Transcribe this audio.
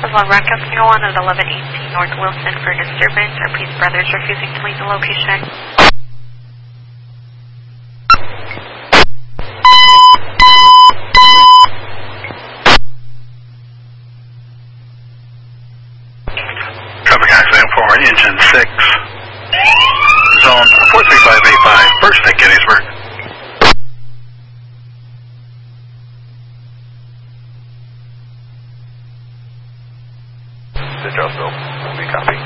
Avon Broadcast 1 at 1118 North Wilson for disturbance. Our Peace Brothers refusing to leave the location. Traffic accident for engine 6. Zone 43585, first at Gettysburg. Did Joe still? We copy.